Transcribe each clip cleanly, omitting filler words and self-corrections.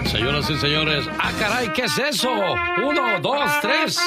Señoras y señores, ¡ah, caray! ¿Qué es eso? 1, 2, 3.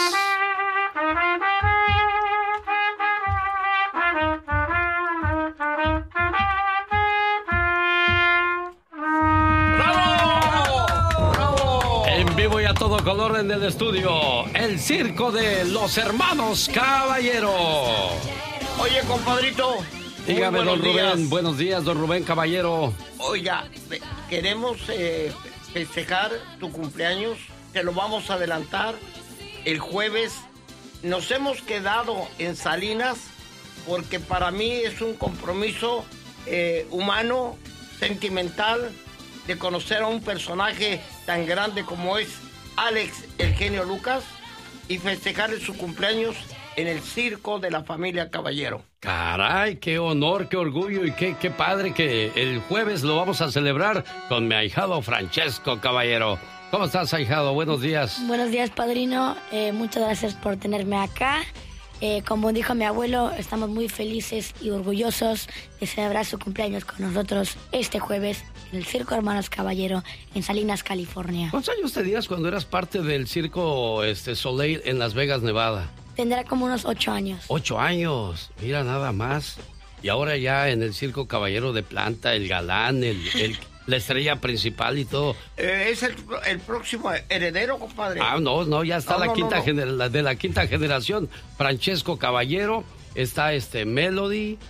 En vivo y a todo color en el estudio, el circo de los hermanos Caballero. Oye, compadrito. Dígame, don Rubén. Buenos días, don Rubén Caballero. Oiga, queremos festejar tu cumpleaños. Te lo vamos a adelantar el jueves. Nos hemos quedado en Salinas porque para mí es un compromiso humano, sentimental, de conocer a un personaje tan grande como es Alex, el genio Lucas, y festejarle su cumpleaños en el circo de la familia Caballero. Caray, qué honor, qué orgullo y qué padre que el jueves lo vamos a celebrar con mi ahijado Francesco Caballero. ¿Cómo estás, ahijado? Buenos días. Buenos días, padrino. Muchas gracias por tenerme acá. Como dijo mi abuelo, estamos muy felices y orgullosos de celebrar su cumpleaños con nosotros este jueves en el Circo Hermanos Caballero en Salinas, California. ¿Cuántos años tenías cuando eras parte del Circo Soleil en Las Vegas, Nevada? Tendrá como unos 8 años. 8 años, mira nada más. Y ahora ya en el Circo Caballero de Planta, el galán, la estrella principal y todo. Es el próximo heredero, compadre. Ah, no, ya está de la quinta generación. Francesco Caballero, está Melody,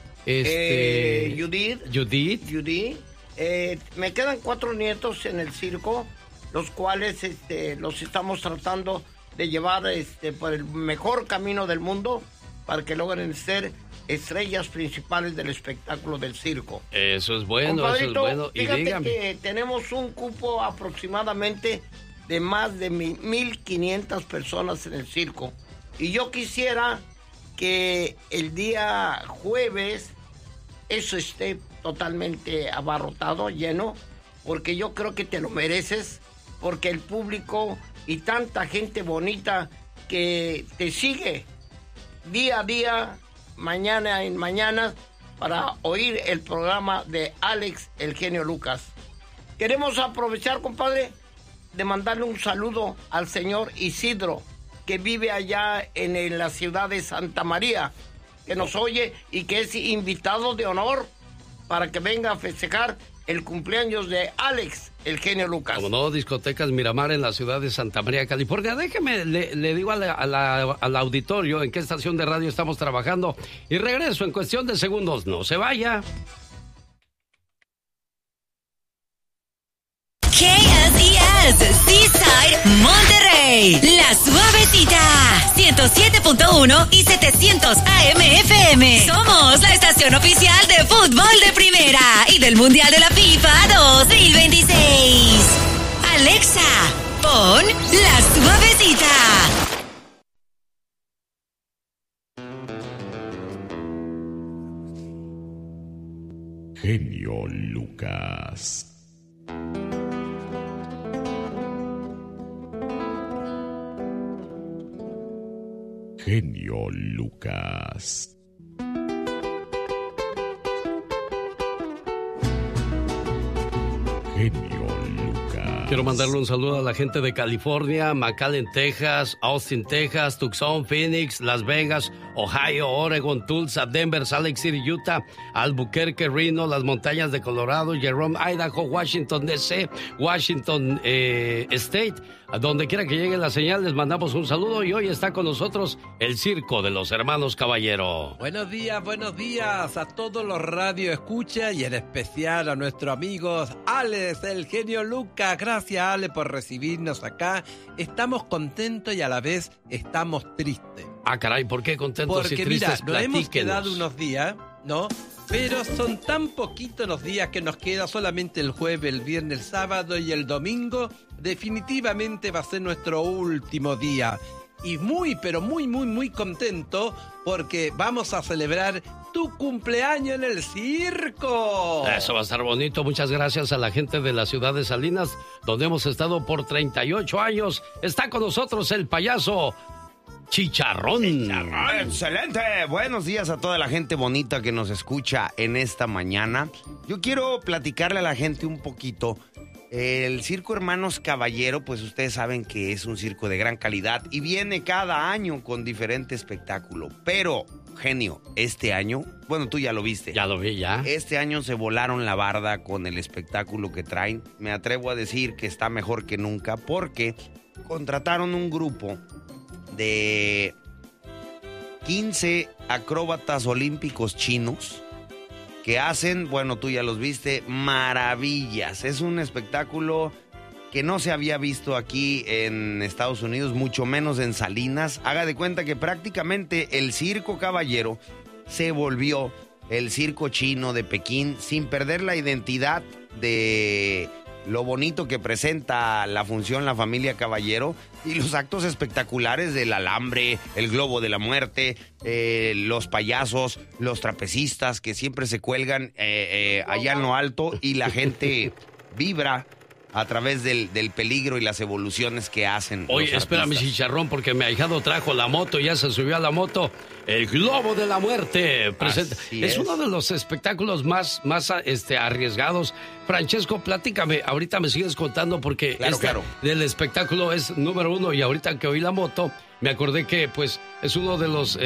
Judith. Me quedan 4 nietos en el circo, los cuales los estamos tratando de llevar por el mejor camino del mundo para que logren ser estrellas principales del espectáculo del circo. Eso es bueno, compadrito, eso es bueno. Y fíjate dígame que tenemos un cupo aproximadamente de más de 1,500 personas en el circo. Y yo quisiera que el día jueves eso esté totalmente abarrotado, lleno, porque yo creo que te lo mereces, porque el público y tanta gente bonita que te sigue día a día, mañana en mañana, para oír el programa de Alex, el genio Lucas. Queremos aprovechar, compadre, de mandarle un saludo al señor Isidro, que vive allá en la ciudad de Santa María, que nos oye y que es invitado de honor para que venga a festejar el cumpleaños de Alex, el genio Lucas. Como no, discotecas Miramar en la ciudad de Santa María, California. Déjeme, le digo al auditorio en qué estación de radio estamos trabajando y regreso en cuestión de segundos. No se vaya. KSES, Seaside, Monterrey. La Suavecita, 107.1 y 700 AM FM. Somos la estación oficial de fútbol de primera y del Mundial de la FIFA 2026. Alexa, pon La Suavecita. Genio Lucas. Genio Lucas. Genio Lucas. Quiero mandarle un saludo a la gente de California, McAllen, Texas, Austin, Texas, Tucson, Phoenix, Las Vegas, Ohio, Oregon, Tulsa, Denver, Salt Lake City, Utah, Albuquerque, Reno, las montañas de Colorado, Jerome, Idaho, Washington, D.C., Washington State. A donde quiera que llegue la señal, les mandamos un saludo y hoy está con nosotros el Circo de los Hermanos Caballero. Buenos días a todos los radio escucha y en especial a nuestros amigos Alex, el genio Lucas. Gracias, Ale, por recibirnos acá. Estamos contentos y a la vez estamos tristes. Ah, caray, ¿por qué contentos y tristes? Porque mira, nos hemos quedado unos días, ¿no? Pero son tan poquitos los días que nos queda solamente el jueves, el viernes, el sábado y el domingo. Definitivamente va a ser nuestro último día. Y pero muy contento porque vamos a celebrar tu cumpleaños en el circo. Eso va a estar bonito. Muchas gracias a la gente de la ciudad de Salinas, donde hemos estado por 38 años. Está con nosotros el payaso Chicharrón. Excelente. Buenos días a toda la gente bonita que nos escucha en esta mañana. Yo quiero platicarle a la gente un poquito El Circo Hermanos Caballero, pues ustedes saben que es un circo de gran calidad y viene cada año con diferente espectáculo. Pero, genio, este año, bueno, tú ya lo viste. Ya lo vi, ya. Este año se volaron la barda con el espectáculo que traen. Me atrevo a decir que está mejor que nunca porque contrataron un grupo de 15 acróbatas olímpicos chinos que hacen, bueno, tú ya los viste, maravillas. Es un espectáculo que no se había visto aquí en Estados Unidos, mucho menos en Salinas. Haga de cuenta que prácticamente el Circo Caballero se volvió el circo chino de Pekín sin perder la identidad de lo bonito que presenta la función La Familia Caballero y los actos espectaculares del alambre, el globo de la muerte, los payasos, los trapecistas que siempre se cuelgan allá en lo alto y la gente vibra a través del peligro y las evoluciones que hacen. Oye, espérame, Chicharrón, porque mi ahijado trajo la moto, ya se subió a la moto. El Globo de la Muerte presenta. Es uno de los espectáculos más arriesgados. Francesco, platícame, ahorita me sigues contando porque claro. Del espectáculo es número 1 y ahorita que oí la moto, me acordé que pues es uno de los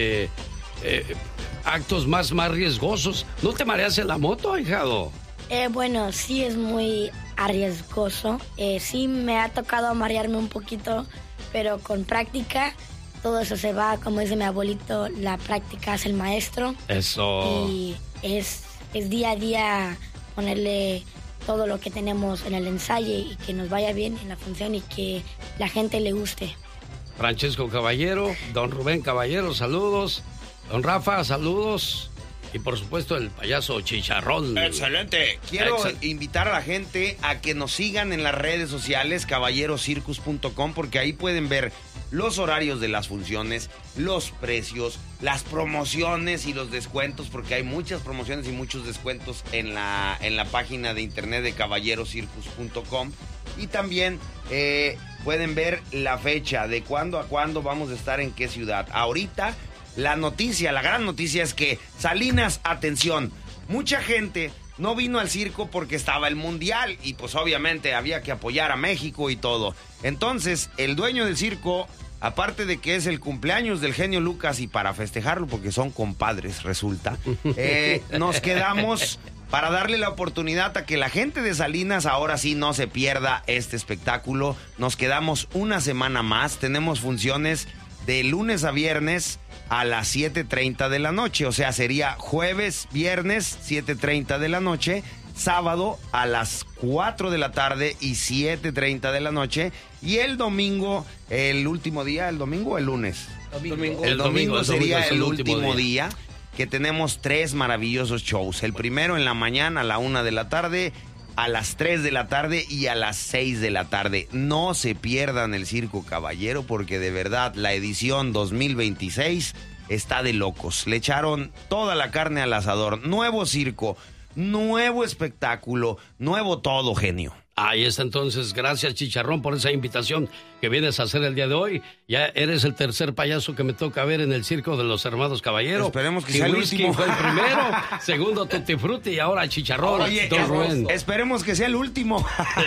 actos más riesgosos. ¿No te mareas en la moto, ahijado? Bueno, sí es muy arriesgoso. Sí me ha tocado marearme un poquito, pero con práctica todo eso se va. Como dice mi abuelito, la práctica hace el maestro. Eso. Y es día a día ponerle todo lo que tenemos en el ensayo y que nos vaya bien en la función y que la gente le guste. Francesco Caballero, don Rubén Caballero, saludos. Don Rafa, saludos. Y por supuesto el payaso Chicharrón. Excelente. Quiero invitar a la gente a que nos sigan en las redes sociales, caballerocircus.com, porque ahí pueden ver los horarios de las funciones, los precios, las promociones y los descuentos, porque hay muchas promociones y muchos descuentos en la página de internet de caballerocircus.com. Y también pueden ver la fecha de cuándo a cuándo vamos a estar en qué ciudad. Ahorita la gran noticia es que Salinas, atención, mucha gente no vino al circo porque estaba el Mundial y pues obviamente había que apoyar a México y todo. Entonces, el dueño del circo, aparte de que es el cumpleaños del genio Lucas y para festejarlo, porque son compadres, resulta, nos quedamos para darle la oportunidad a que la gente de Salinas ahora sí no se pierda este espectáculo. Nos quedamos una semana más, tenemos funciones de lunes a viernes a las 7:30 de la noche, o sea, sería jueves, viernes, 7:30 de la noche, sábado a las 4 de la tarde y 7:30 de la noche, y el domingo, el último día, ¿el domingo o el lunes? El domingo sería el último día, que tenemos 3 maravillosos shows. El primero en la mañana a la 1 de la tarde, a las 3 de la tarde y a las 6 de la tarde. No se pierdan el Circo Caballero porque de verdad la edición 2026 está de locos. Le echaron toda la carne al asador. Nuevo circo, nuevo espectáculo, nuevo todo, genio. Ahí está entonces, gracias Chicharrón por esa invitación que vienes a hacer el día de hoy. Ya eres el tercer payaso que me toca ver en el Circo de los Hermanos Caballero. Esperemos que sea el último. Fue el primero, segundo Tutti Frutti y ahora Chicharrón. Oye, esperemos que sea el último.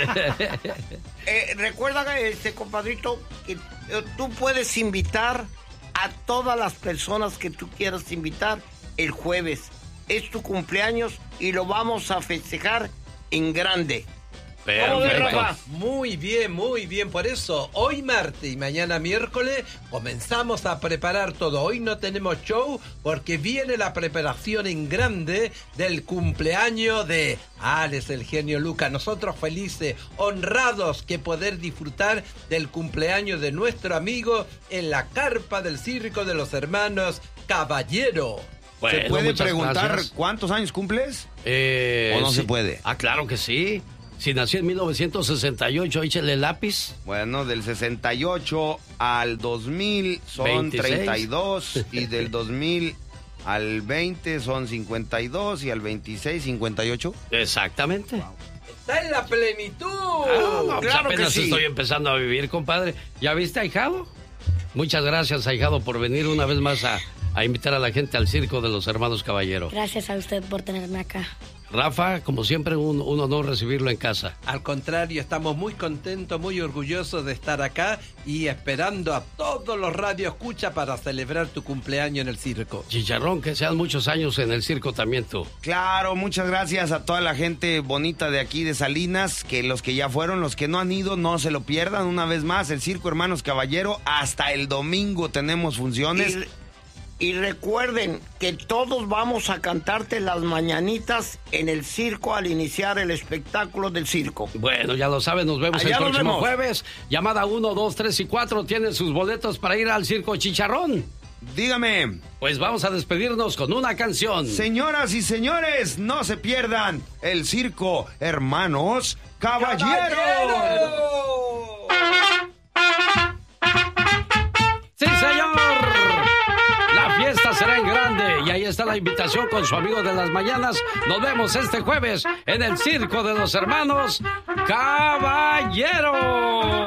Recuerda, compadrito, que tú puedes invitar a todas las personas que tú quieras invitar el jueves. Es tu cumpleaños y lo vamos a festejar en grande. Perfecto. Muy bien. Por eso, hoy martes y mañana miércoles comenzamos a preparar todo. Hoy no tenemos show porque viene la preparación en grande del cumpleaños de Alex, el genio Lucas. Nosotros felices, honrados que poder disfrutar del cumpleaños de nuestro amigo en la carpa del Circo de los Hermanos Caballero. Bueno, ¿se puede preguntar gracias. ¿Cuántos años cumples? ¿O no sí. se puede? Ah, claro que sí. Si nació en 1968, échale lápiz. Bueno, del 68 al 2000 son 26. 32 y del 2000 al 20 son 52 y al 26 58. Exactamente. Wow. Está en la plenitud. No, pues claro apenas que sí. estoy empezando a vivir, compadre. ¿Ya viste, ahijado? Muchas gracias, ahijado, por venir una vez más a invitar a la gente al Circo de los Hermanos Caballero. Gracias a usted por tenerme acá. Rafa, como siempre, un honor recibirlo en casa. Al contrario, estamos muy contentos, muy orgullosos de estar acá y esperando a todos los radioescuchas para celebrar tu cumpleaños en el circo. Chicharrón, que sean muchos años en el circo también tú. Claro, muchas gracias a toda la gente bonita de aquí de Salinas, que los que ya fueron, los que no han ido, no se lo pierdan. Una vez más, el Circo Hermanos Caballero, hasta el domingo tenemos funciones. Y recuerden que todos vamos a cantarte las mañanitas en el circo al iniciar el espectáculo del circo. Bueno, ya lo saben, nos vemos Allá el próximo vemos. jueves. Llamada 1, 2, 3 y 4 tienen sus boletos para ir al Circo Chicharrón. Dígame. Pues vamos a despedirnos con una canción. Señoras y señores, no se pierdan el Circo Hermanos Caballero. ¡Sí, señor! La fiesta será en grande y ahí está la invitación con su amigo de las mañanas. Nos vemos este jueves en el Circo de los Hermanos Caballero.